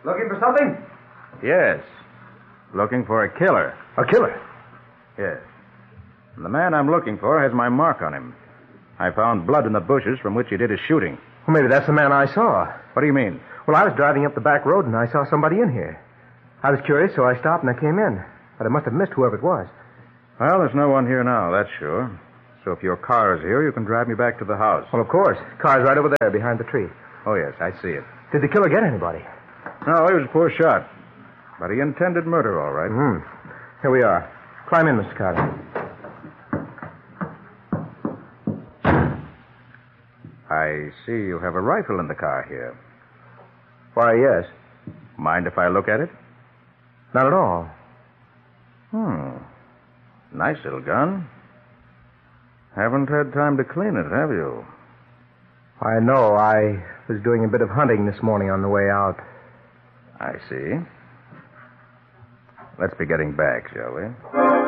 Looking for something? Yes. Looking for a killer. A killer? Yes. And the man I'm looking for has my mark on him. I found blood in the bushes from which he did his shooting. Well, maybe that's the man I saw. What do you mean? Well, I was driving up the back road and I saw somebody in here. I was curious, so I stopped and I came in. But I must have missed whoever it was. Well, there's no one here now, that's sure. So if your car is here, you can drive me back to the house. Well, of course. Car's right over there behind the tree. Oh, yes, I see it. Did the killer get anybody? No, he was a poor shot. But he intended murder, all right. Here we are. Climb in, Mr. Carter. I see you have a rifle in the car here. Why, yes. Mind if I look at it? Not at all. Nice little gun. Haven't had time to clean it, have you? I know. I was doing a bit of hunting this morning on the way out. I see. Let's be getting back, shall we?